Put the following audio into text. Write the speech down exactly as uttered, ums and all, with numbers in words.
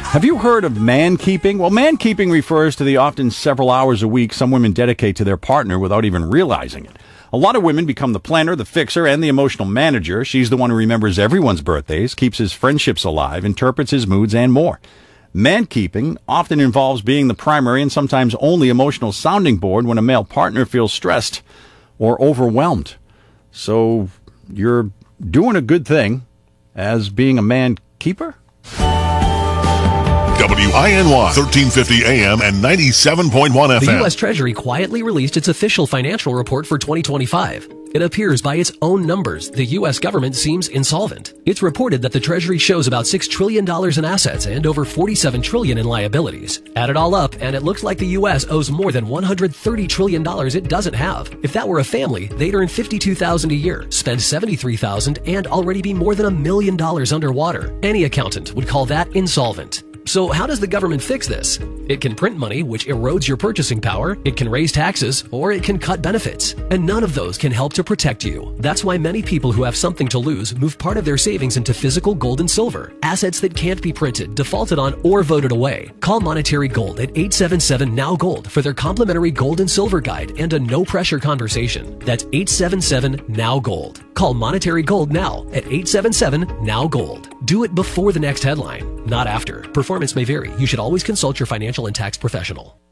Have you heard of man-keeping? Well, man-keeping refers to the often several hours a week some women dedicate to their partner without even realizing it. A lot of women become the planner, the fixer, and the emotional manager. She's the one who remembers everyone's birthdays, keeps his friendships alive, interprets his moods, and more. Man-keeping often involves being the primary and sometimes only emotional sounding board when a male partner feels stressed or overwhelmed. So you're doing a good thing as being a man-keeper? W I N Y, thirteen fifty A M and ninety-seven point one F M. The U S Treasury quietly released its official financial report for twenty twenty-five. It appears by its own numbers, the U S government seems insolvent. It's reported that the Treasury shows about six trillion dollars in assets and over forty-seven trillion dollars in liabilities. Add it all up, and it looks like the U S owes more than one hundred thirty trillion dollars it doesn't have. If that were a family, they'd earn fifty-two thousand dollars a year, spend seventy-three thousand dollars, and already be more than a million dollars underwater. Any accountant would call that insolvent. So how does the government fix this? It can print money, which erodes your purchasing power, it can raise taxes, or it can cut benefits. And none of those can help to protect you. That's why many people who have something to lose move part of their savings into physical gold and silver, assets that can't be printed, defaulted on, or voted away. Call Monetary Gold at eight seven seven N O W Gold for their complimentary gold and silver guide and a no-pressure conversation. That's eight seven seven N O W Gold. Call Monetary Gold now at eight seven seven N O W Gold. Do it before the next headline, not after. Performance may vary. You should always consult your financial and tax professional.